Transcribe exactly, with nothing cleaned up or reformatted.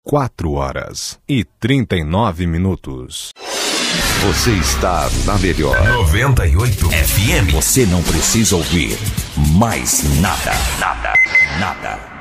quatro horas e trinta e nove minutos. Você está na melhor noventa e oito F M. Você não precisa ouvir mais nada, nada, nada.